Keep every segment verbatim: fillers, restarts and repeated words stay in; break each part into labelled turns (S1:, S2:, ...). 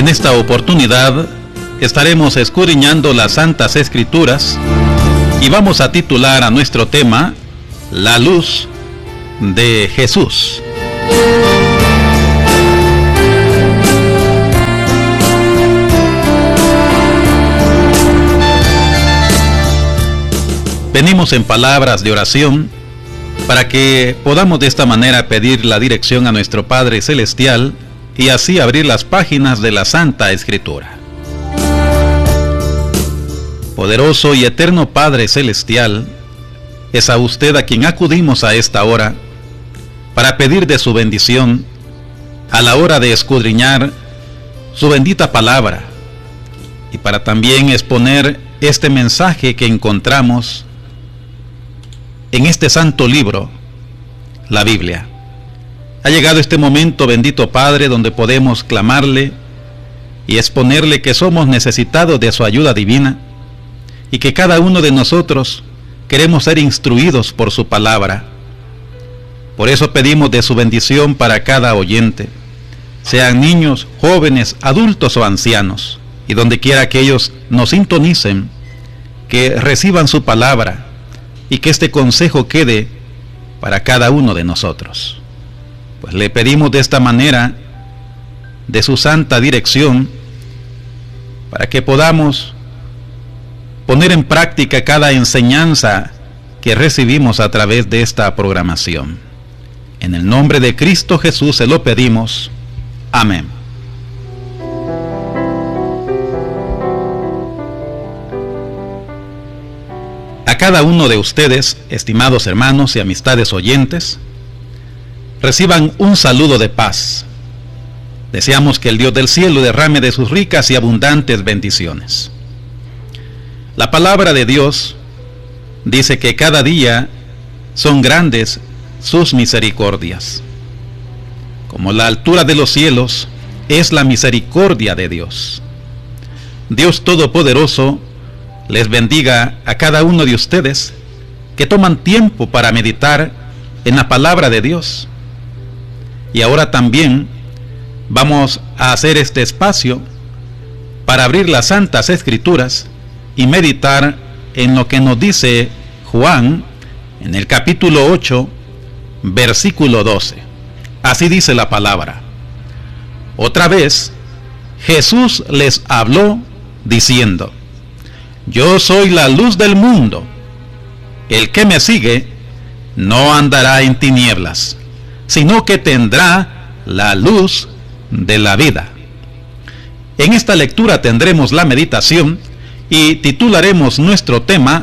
S1: En esta oportunidad estaremos escudriñando las Santas Escrituras y vamos a titular a nuestro tema La luz de Jesús. Venimos en palabras de oración para que podamos de esta manera pedir la dirección a nuestro Padre Celestial y así abrir las páginas de la Santa Escritura. Poderoso y eterno Padre Celestial, es a usted a quien acudimos a esta hora para pedir de su bendición a la hora de escudriñar su bendita palabra y para también exponer este mensaje que encontramos en este santo libro, la Biblia. Ha llegado este momento, bendito Padre, donde podemos clamarle y exponerle que somos necesitados de su ayuda divina y que cada uno de nosotros queremos ser instruidos por su palabra. Por eso pedimos de su bendición para cada oyente, sean niños, jóvenes, adultos o ancianos, y donde quiera que ellos nos sintonicen, que reciban su palabra y que este consejo quede para cada uno de nosotros. Pues le pedimos de esta manera de su santa dirección para que podamos poner en práctica cada enseñanza que recibimos a través de esta programación. En el nombre de Cristo Jesús se lo pedimos. Amén. A cada uno de ustedes, estimados hermanos y amistades oyentes, reciban un saludo de paz. Deseamos que el Dios del cielo derrame de sus ricas y abundantes bendiciones. La palabra de Dios dice que cada día son grandes sus misericordias. Como la altura de los cielos es la misericordia de Dios. Dios Todopoderoso les bendiga a cada uno de ustedes que toman tiempo para meditar en la palabra de Dios. Y ahora también vamos a hacer este espacio para abrir las Santas Escrituras y meditar en lo que nos dice Juan en el capítulo ocho, versículo doce. Así dice la palabra. Otra vez, Jesús les habló diciendo: Yo soy la luz del mundo. El que me sigue no andará en tinieblas, sino que tendrá la luz de la vida. En esta lectura tendremos la meditación y titularemos nuestro tema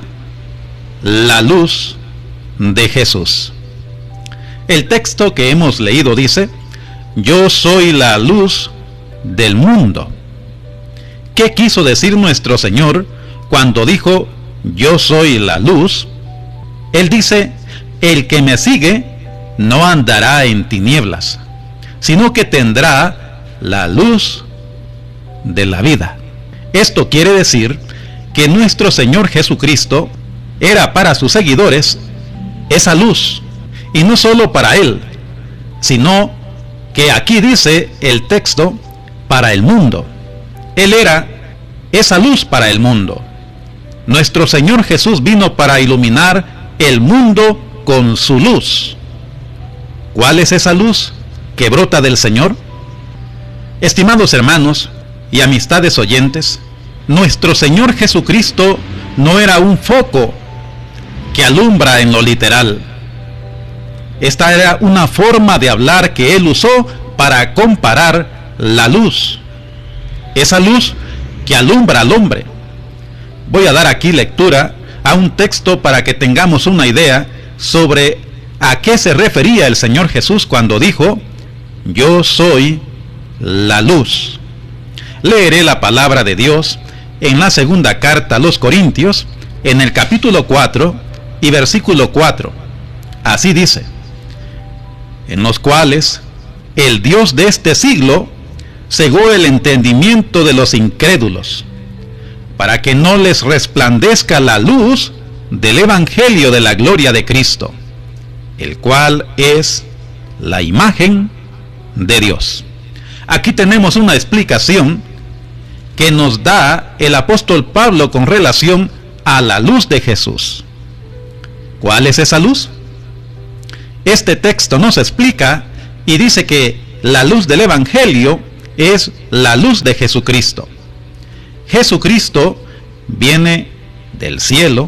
S1: La luz de Jesús. El texto que hemos leído dice: Yo soy la luz del mundo. ¿Qué quiso decir nuestro Señor cuando dijo yo soy la luz? Él dice: el que me sigue no andará en tinieblas, sino que tendrá la luz de la vida. Esto quiere decir que nuestro Señor Jesucristo era para sus seguidores esa luz, y no solo para Él, sino que aquí dice el texto, para el mundo. Él era esa luz para el mundo. Nuestro Señor Jesús vino para iluminar el mundo con su luz. ¿Cuál es esa luz que brota del Señor? Estimados hermanos y amistades oyentes, nuestro Señor Jesucristo no era un foco que alumbra en lo literal. Esta era una forma de hablar que Él usó para comparar la luz, esa luz que alumbra al hombre. Voy a dar aquí lectura a un texto para que tengamos una idea sobre a qué se refería el Señor Jesús cuando dijo: Yo soy la luz. Leeré la palabra de Dios en la segunda carta a los Corintios, en el capítulo cuatro y versículo cuatro. Así dice: en los cuales el Dios de este siglo cegó el entendimiento de los incrédulos, para que no les resplandezca la luz del evangelio de la gloria de Cristo, el cual es la imagen de Dios. Aquí tenemos una explicación que nos da el apóstol Pablo con relación a la luz de Jesús. ¿Cuál es esa luz? Este texto nos explica y dice que la luz del Evangelio es la luz de Jesucristo. Jesucristo viene del cielo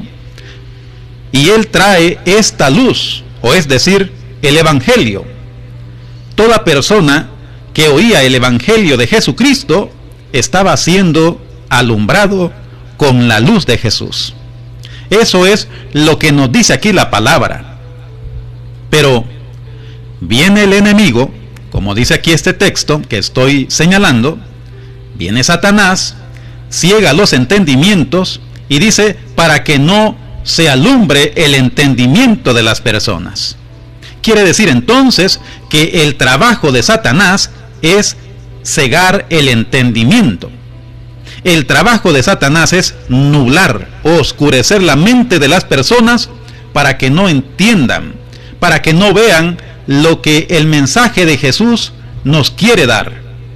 S1: y Él trae esta luz, o es decir, el Evangelio. Toda persona que oía el Evangelio de Jesucristo estaba siendo alumbrado con la luz de Jesús. Eso es lo que nos dice aquí la palabra. Pero viene el enemigo, como dice aquí este texto que estoy señalando, viene Satanás, ciega los entendimientos y dice para que no se alumbre el entendimiento de las personas. Quiere decir entonces que el trabajo de Satanás es cegar el entendimiento. El trabajo de Satanás es nublar o oscurecer la mente de las personas para que no entiendan, para que no vean lo que el mensaje de Jesús nos quiere dar.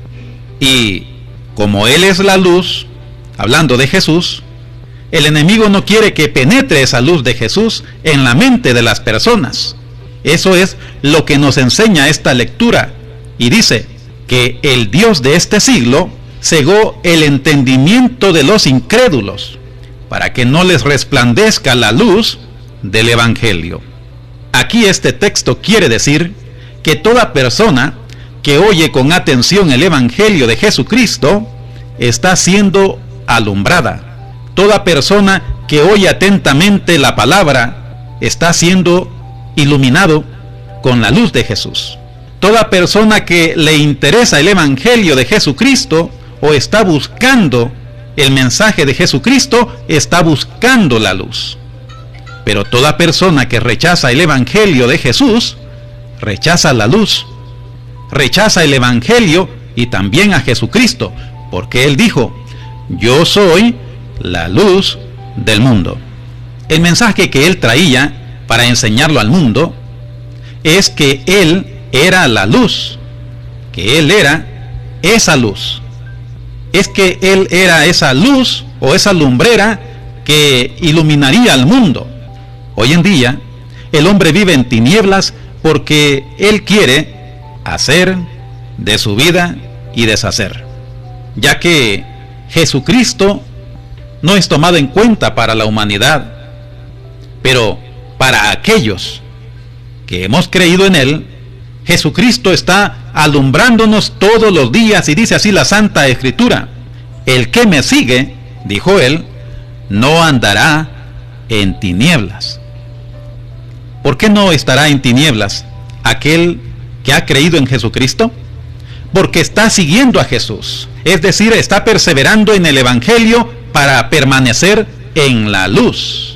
S1: Y como Él es la luz, hablando de Jesús, el enemigo no quiere que penetre esa luz de Jesús en la mente de las personas. Eso es lo que nos enseña esta lectura. Y dice que el Dios de este siglo cegó el entendimiento de los incrédulos para que no les resplandezca la luz del Evangelio. Aquí este texto quiere decir que toda persona que oye con atención el Evangelio de Jesucristo está siendo alumbrada. Toda persona que oye atentamente la palabra está siendo iluminado con la luz de Jesús. Toda persona que le interesa el Evangelio de Jesucristo o está buscando el mensaje de Jesucristo está buscando la luz. Pero toda persona que rechaza el Evangelio de Jesús rechaza la luz, rechaza el Evangelio y también a Jesucristo, porque Él dijo: yo soy la luz del mundo. El mensaje que Él traía para enseñarlo al mundo es que Él era la luz, que Él era esa luz. Es que Él era esa luz o esa lumbrera que iluminaría al mundo. Hoy en día, el hombre vive en tinieblas porque él quiere hacer de su vida y deshacer, ya que Jesucristo no es tomado en cuenta para la humanidad, pero para aquellos que hemos creído en Él, Jesucristo está alumbrándonos todos los días, y dice así la Santa Escritura: el que me sigue, dijo Él, no andará en tinieblas. ¿Por qué no estará en tinieblas aquel que ha creído en Jesucristo? Porque está siguiendo a Jesús, es decir, está perseverando en el Evangelio para permanecer en la luz.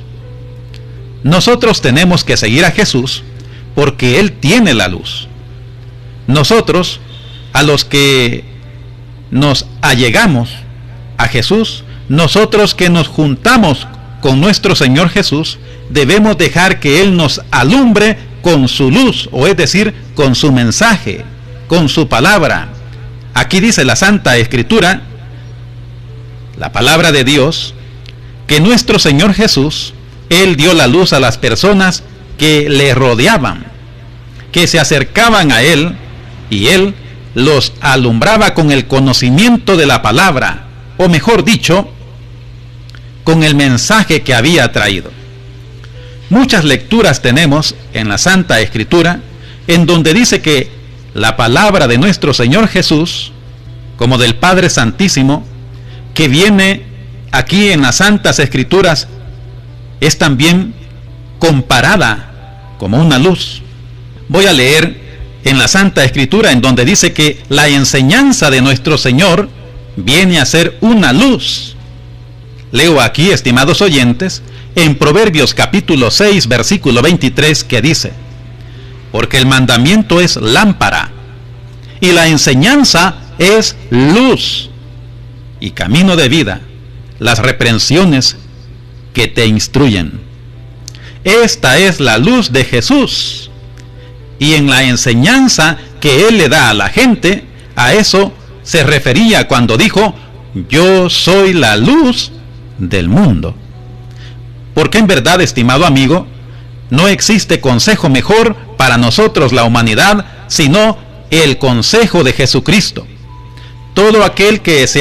S1: Nosotros tenemos que seguir a Jesús porque Él tiene la luz. Nosotros, a los que nos allegamos a Jesús, nosotros que nos juntamos con nuestro Señor Jesús, debemos dejar que Él nos alumbre con su luz, o es decir, con su mensaje, con su palabra. Aquí dice la Santa Escritura, la palabra de Dios, que nuestro Señor Jesús, Él dio la luz a las personas que le rodeaban, que se acercaban a Él, y Él los alumbraba con el conocimiento de la palabra, o mejor dicho, con el mensaje que había traído. Muchas lecturas tenemos en la Santa Escritura en donde dice que la palabra de nuestro Señor Jesús, como del Padre Santísimo, que viene aquí en las Santas Escrituras, es también comparada como una luz. Voy a leer en la Santa Escritura en donde dice que la enseñanza de nuestro Señor viene a ser una luz. Leo aquí, estimados oyentes, en Proverbios capítulo seis, versículo veintitrés, que dice: porque el mandamiento es lámpara, y la enseñanza es luz, y camino de vida, las reprensiones que te instruyen. Esta es la luz de Jesús, y en la enseñanza que Él le da a la gente, a eso se refería cuando dijo: yo soy la luz del mundo. Porque en verdad, estimado amigo, no existe consejo mejor para nosotros la humanidad, sino el consejo de Jesucristo. Todo aquel que se